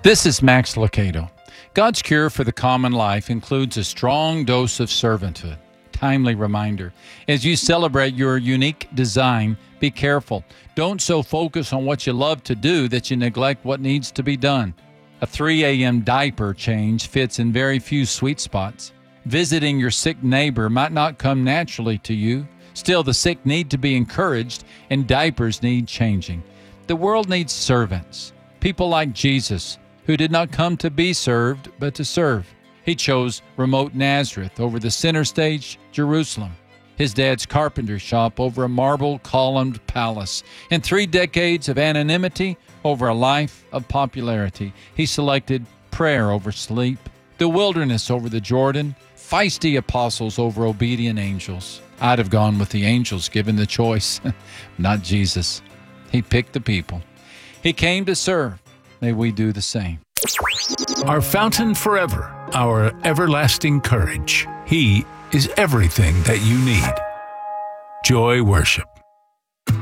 This is Max Lucado. God's cure for the common life includes a strong dose of servanthood. Timely reminder. As you celebrate your unique design, be careful. Don't so focus on what you love to do that you neglect what needs to be done. A 3 a.m. diaper change fits in very few sweet spots. Visiting your sick neighbor might not come naturally to you. Still, the sick need to be encouraged, and diapers need changing. The world needs servants, people like Jesus, who did not come to be served, but to serve. He chose remote Nazareth over the center stage, Jerusalem, his dad's carpenter shop over a marble-columned palace, and 3 decades of anonymity over a life of popularity. He selected prayer over sleep, the wilderness over the Jordan, feisty apostles over obedient angels. I'd have gone with the angels given the choice, not Jesus. He picked the people. He came to serve. May we do the same. Our fountain forever, our everlasting courage. He is everything that you need. Joy Worship.